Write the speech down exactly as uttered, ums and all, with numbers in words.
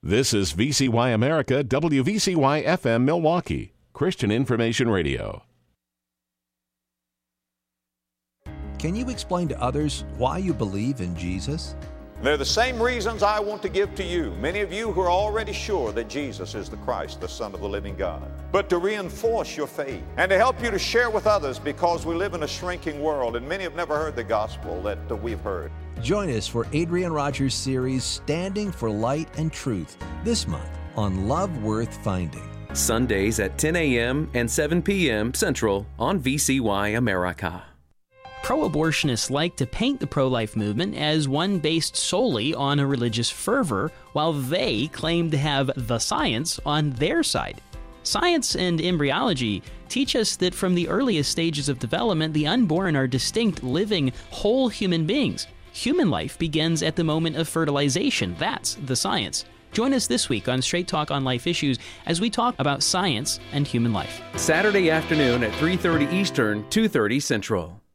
This is V C Y America, W V C Y F M Milwaukee, Christian Information Radio. Can you explain to others why you believe in Jesus? They're the same reasons I want to give to you, many of you who are already sure that Jesus is the Christ, the Son of the living God. But to reinforce your faith and to help you to share with others, because we live in a shrinking world and many have never heard the gospel that uh, we've heard. Join us for Adrian Rogers' series, Standing for Light and Truth, this month on Love Worth Finding. Sundays at ten a.m. and seven p.m. Central on V C Y America. Pro-abortionists like to paint the pro-life movement as one based solely on a religious fervor, while they claim to have the science on their side. Science and embryology teach us that from the earliest stages of development, the unborn are distinct, living, whole human beings. Human life begins at the moment of fertilization. That's the science. Join us this week on Straight Talk on Life Issues as we talk about science and human life. Saturday afternoon at three thirty Eastern, two thirty Central.